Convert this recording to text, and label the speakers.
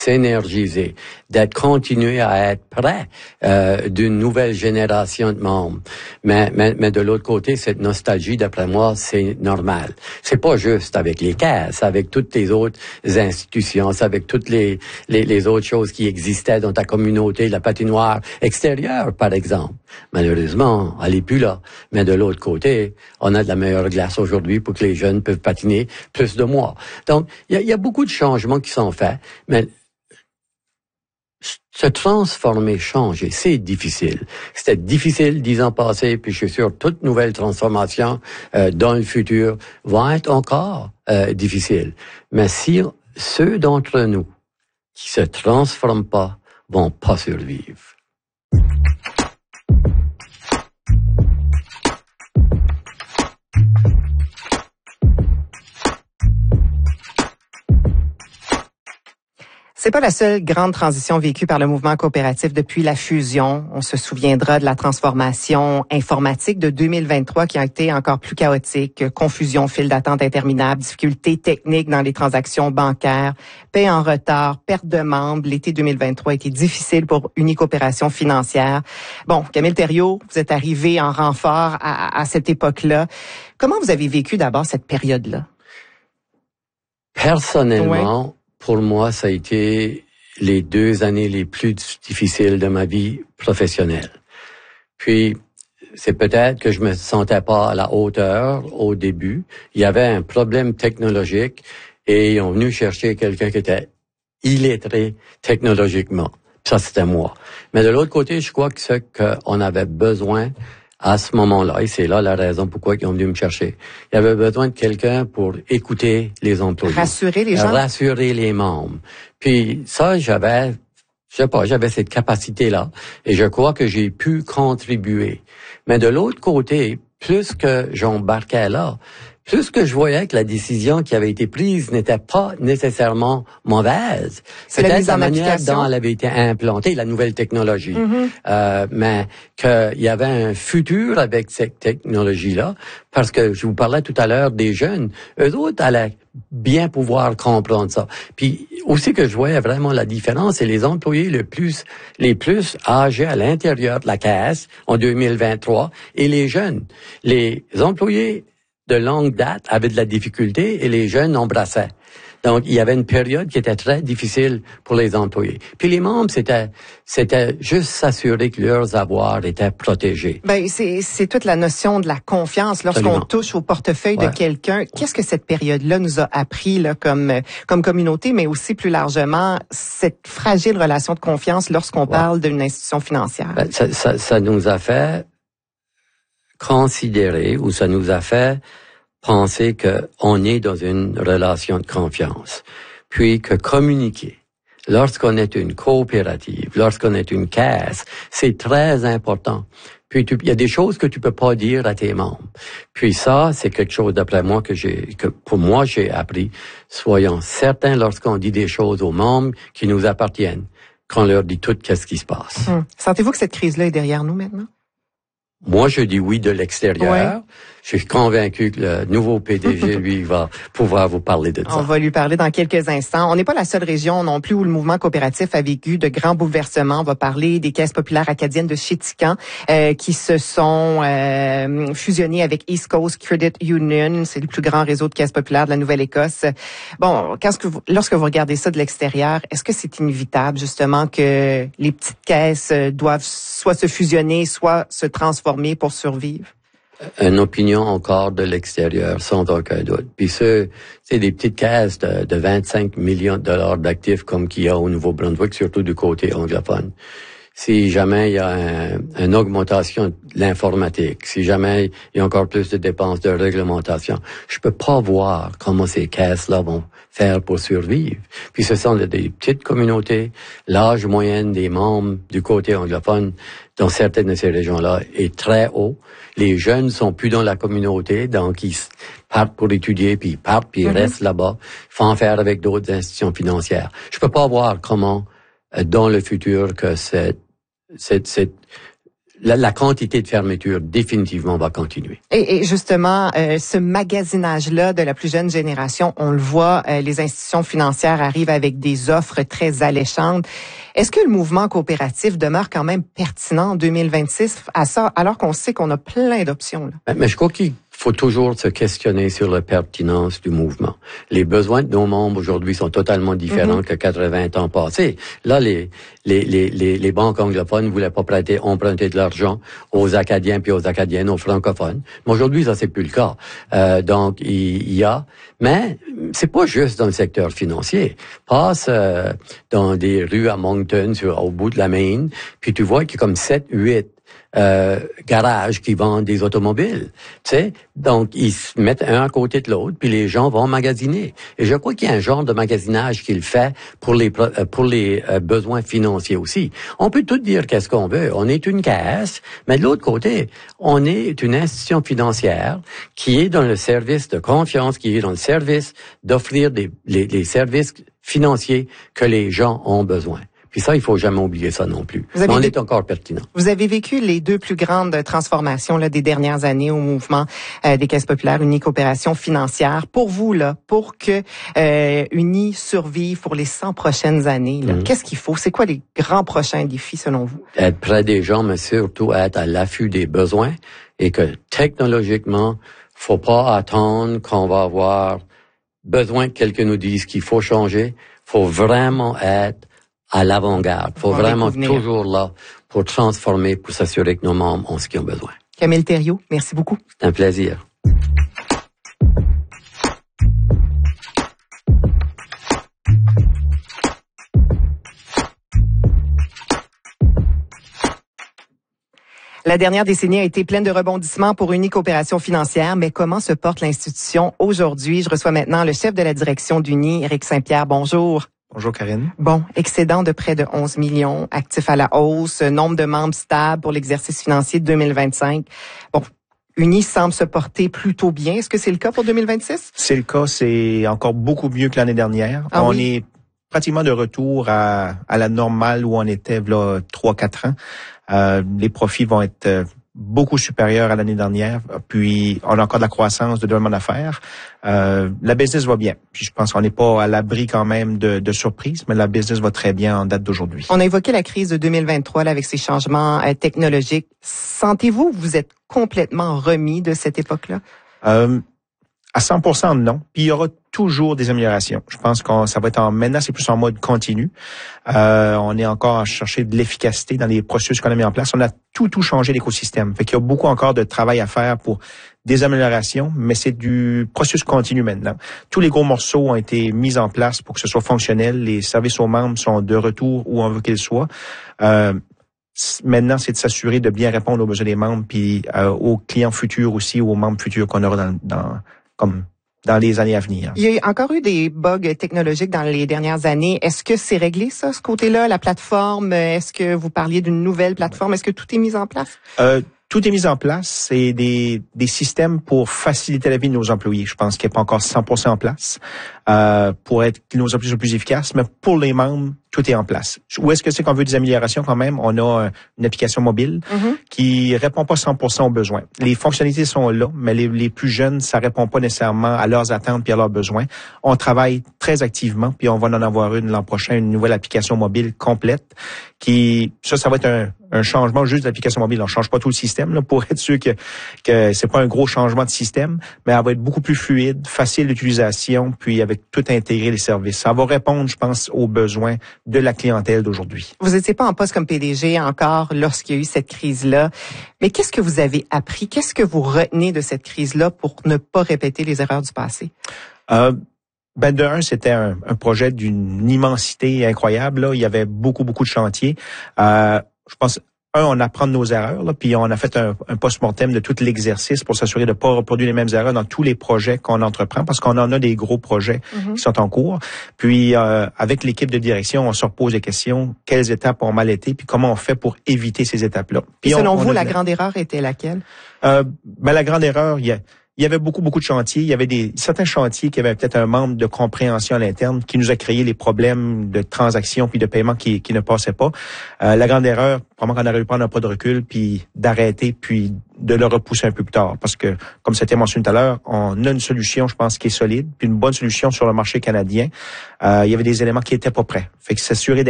Speaker 1: s'énergiser, d'être continué à être près d'une nouvelle génération de membres. Mais de l'autre côté, cette nostalgie, d'après moi, c'est normal. C'est pas juste avec les caisses, avec toutes les autres institutions, c'est avec toutes les autres choses qui existaient dans ta communauté, la patinoire extérieure, par exemple. Malheureusement, elle est plus là. Mais de l'autre côté, on a de la meilleure glace aujourd'hui pour que les jeunes peuvent patiner plus de mois. Donc, il y a beaucoup de changements qui sont faits, mais se transformer, changer, c'est difficile. C'était difficile 10 ans passés, puis je suis sûr toute nouvelle transformation dans le futur va être encore difficile. Mais si ceux d'entre nous qui se transforment pas vont pas survivre.
Speaker 2: C'est pas la seule grande transition vécue par le mouvement coopératif depuis la fusion. On se souviendra de la transformation informatique de 2023 qui a été encore plus chaotique. Confusion, file d'attente interminable, difficultés techniques dans les transactions bancaires, paie en retard, perte de membres. L'été 2023 a été difficile pour Unicoopération financière. Bon, Camille Thériault, vous êtes arrivé en renfort à cette époque-là. Comment vous avez vécu d'abord cette période-là?
Speaker 1: Personnellement, ouais. Pour moi, ça a été les 2 années les plus difficiles de ma vie professionnelle. Puis, c'est peut-être que je me sentais pas à la hauteur au début. Il y avait un problème technologique et ils ont venu chercher quelqu'un qui était illettré technologiquement. Ça, c'était moi. Mais de l'autre côté, je crois que ce qu'on avait besoin à ce moment-là, et c'est là la raison pourquoi ils ont venu me chercher. Il y avait besoin de quelqu'un pour écouter les employés.
Speaker 2: Rassurer les gens.
Speaker 1: Rassurer les membres. Puis ça, j'avais cette capacité-là. Et je crois que j'ai pu contribuer. Mais de l'autre côté, plus que j'embarquais là, plus que je voyais que la décision qui avait été prise n'était pas nécessairement mauvaise. C'était la manière dont elle avait été implantée, la nouvelle technologie. Mais qu'il y avait un futur avec cette technologie-là, parce que je vous parlais tout à l'heure des jeunes, eux autres allaient bien pouvoir comprendre ça. Puis aussi que je voyais vraiment la différence, c'est les employés les plus âgés à l'intérieur de la caisse en 2023 et les jeunes. Les employés de longue date avaient de la difficulté et les jeunes embrassaient. Donc, il y avait une période qui était très difficile pour les employés. Puis les membres, c'était juste s'assurer que leurs avoirs étaient protégés.
Speaker 2: Ben, c'est toute la notion de la confiance lorsqu'on touche au portefeuille de quelqu'un. Qu'est-ce que cette période-là nous a appris, là, comme communauté, mais aussi plus largement, cette fragile relation de confiance lorsqu'on parle d'une institution financière?
Speaker 1: Ben, ça nous a fait considérer, ou ça nous a fait penser qu'on est dans une relation de confiance, puis que communiquer, lorsqu'on est une coopérative, lorsqu'on est une caisse, c'est très important. Puis il y a des choses que tu peux pas dire à tes membres. Puis ça, c'est quelque chose d'après moi que pour moi j'ai appris. Soyons certains lorsqu'on dit des choses aux membres qui nous appartiennent, qu'on leur dit tout qu'est-ce qui se passe.
Speaker 2: Sentez-vous que cette crise-là est derrière nous maintenant?
Speaker 1: Moi, je dis oui de l'extérieur. Ouais. Je suis convaincu que le nouveau PDG, lui, va pouvoir vous parler de ça.
Speaker 2: On va lui parler dans quelques instants. On n'est pas la seule région non plus où le mouvement coopératif a vécu de grands bouleversements. On va parler des caisses populaires acadiennes de Chéticamp qui se sont fusionnées avec East Coast Credit Union. C'est le plus grand réseau de caisses populaires de la Nouvelle-Écosse. Bon, lorsque vous regardez ça de l'extérieur, est-ce que c'est inévitable justement que les petites caisses doivent soit se fusionner, soit se transformer pour survivre?
Speaker 1: Une opinion encore de l'extérieur, sans aucun doute. Puis c'est des petites caisses de 25 millions de dollars d'actifs comme qu'il y a au Nouveau-Brunswick, surtout du côté anglophone. Si jamais il y a une augmentation de l'informatique, si jamais il y a encore plus de dépenses de réglementation, je peux pas voir comment ces caisses-là vont faire pour survivre. Puis ce sont des petites communautés, l'âge moyen des membres du côté anglophone dans certaines de ces régions-là est très haut. Les jeunes sont plus dans la communauté, donc ils partent pour étudier, puis ils partent, puis ils restent là-bas, font affaire avec d'autres institutions financières. Je peux pas voir comment dans le futur que la quantité de fermeture définitivement va continuer.
Speaker 2: Et justement, ce magasinage-là de la plus jeune génération, on le voit, les institutions financières arrivent avec des offres très alléchantes. Est-ce que le mouvement coopératif demeure quand même pertinent en 2026 à ça, alors qu'on sait qu'on a plein d'options, là?
Speaker 1: Mais je crois qu'il faut toujours se questionner sur la pertinence du mouvement. Les besoins de nos membres aujourd'hui sont totalement différents que 80 ans passés. Là, les banques anglophones ne voulaient pas emprunter de l'argent aux Acadiens puis aux Acadiennes, aux francophones. Mais aujourd'hui, ça c'est plus le cas. Donc, il y a, mais c'est pas juste dans le secteur financier. Passe dans des rues à Moncton, au bout de la Main, puis tu vois qu'il y a comme 7, 8 garages qui vendent des automobiles, tu sais. Donc, ils se mettent un à côté de l'autre, puis les gens vont magasiner. Et je crois qu'il y a un genre de magasinage qu'il fait pour les besoins financiers aussi. On peut tout dire qu'est-ce qu'on veut. On est une caisse, mais de l'autre côté, on est une institution financière qui est dans le service de confiance, qui est dans le service d'offrir les services financiers que les gens ont besoin. Puis ça, il faut jamais oublier ça non plus. On est encore pertinent.
Speaker 2: Vous avez vécu les deux plus grandes transformations là, des dernières années au mouvement des Caisses populaires, Uni Coopération financière. Pour vous, là, pour que Uni survive pour les 100 prochaines années, là, qu'est-ce qu'il faut? C'est quoi les grands prochains défis selon vous?
Speaker 1: Être près des gens, mais surtout être à l'affût des besoins et que technologiquement, faut pas attendre qu'on va avoir besoin que quelqu'un nous dise qu'il faut changer. Faut vraiment être à l'avant-garde. Faut vraiment toujours là pour transformer, pour s'assurer que nos membres ont ce qu'ils ont besoin.
Speaker 2: Camille Thériault, merci beaucoup.
Speaker 1: C'est un plaisir.
Speaker 2: La dernière décennie a été pleine de rebondissements pour Uni Coopération financière, mais comment se porte l'institution aujourd'hui? Je reçois maintenant le chef de la direction d'Uni, Éric Saint-Pierre. Bonjour.
Speaker 3: Bonjour Karine.
Speaker 2: Bon, excédent de près de 11 millions, actifs à la hausse, nombre de membres stables pour l'exercice financier de 2025. Bon, Uni semble se porter plutôt bien. Est-ce que c'est le cas pour 2026?
Speaker 3: C'est le cas, c'est encore beaucoup mieux que l'année dernière. On est pratiquement de retour à la normale où on était là 3-4 ans. Les profits vont être beaucoup supérieurs à l'année dernière. Puis, on a encore de la croissance de développement d'affaires. La business va bien. Puis, je pense qu'on n'est pas à l'abri quand même de surprises, mais la business va très bien en date d'aujourd'hui.
Speaker 2: On a évoqué la crise de 2023 là, avec ces changements technologiques. Sentez-vous que vous êtes complètement remis de cette époque-là?
Speaker 3: À 100% non. Puis il y aura toujours des améliorations. Je pense que ça va être maintenant, c'est plus en mode continu. On est encore à chercher de l'efficacité dans les processus qu'on a mis en place. On a tout changé l'écosystème. Fait qu'il y a beaucoup encore de travail à faire pour des améliorations, mais c'est du processus continu maintenant. Tous les gros morceaux ont été mis en place pour que ce soit fonctionnel. Les services aux membres sont de retour où on veut qu'ils soient. Maintenant, c'est de s'assurer de bien répondre aux besoins des membres, puis aux clients futurs aussi, aux membres futurs qu'on aura dans les années à venir.
Speaker 2: Il y a encore eu des bugs technologiques dans les dernières années. Est-ce que c'est réglé, ça, ce côté-là, la plateforme? Est-ce que vous parliez d'une nouvelle plateforme? Est-ce que tout est mis en place?
Speaker 3: Tout est mis en place. C'est des systèmes pour faciliter la vie de nos employés. Je pense qu'il n'est pas encore 100% en place pour être que nos employés soient plus efficaces, mais pour les membres, tout est en place. Où est-ce que c'est qu'on veut des améliorations quand même? On a une application mobile qui répond pas 100% aux besoins. Les fonctionnalités sont là, mais les plus jeunes, ça répond pas nécessairement à leurs attentes puis à leurs besoins. On travaille très activement, puis on va en avoir une l'an prochain, une nouvelle application mobile complète qui, ça va être un changement juste d'application mobile. On change pas tout le système là, pour être sûr que c'est pas un gros changement de système, mais elle va être beaucoup plus fluide, facile d'utilisation, puis avec tout intégré les services. Ça va répondre, je pense, aux besoins de la clientèle d'aujourd'hui.
Speaker 2: Vous n'étiez pas en poste comme PDG encore lorsqu'il y a eu cette crise-là. Mais qu'est-ce que vous avez appris? Qu'est-ce que vous retenez de cette crise-là pour ne pas répéter les erreurs du passé?
Speaker 3: De un, c'était un projet d'une immensité incroyable. Là. Il y avait beaucoup de chantiers. Je pense, on apprend de nos erreurs, là, puis on a fait un post-mortem de tout l'exercice pour s'assurer de ne pas reproduire les mêmes erreurs dans tous les projets qu'on entreprend, parce qu'on en a des gros projets qui sont en cours. Puis, avec l'équipe de direction, on se repose des questions. Quelles étapes ont mal été, puis comment on fait pour éviter ces étapes-là? Puis
Speaker 2: selon vous, la grande erreur était laquelle?
Speaker 3: La grande erreur, il il y avait beaucoup de chantiers. Il y avait certains chantiers qui avaient peut-être un manque de compréhension à l'interne qui nous a créé les problèmes de transactions puis de paiement qui ne passaient pas. La grande erreur, probablement qu'on aurait dû prendre un pas de recul puis d'arrêter puis de le repousser un peu plus tard. Parce que, comme c'était mentionné tout à l'heure, on a une solution, je pense, qui est solide puis une bonne solution sur le marché canadien. Il y avait des éléments qui étaient pas prêts. Fait que s'assurer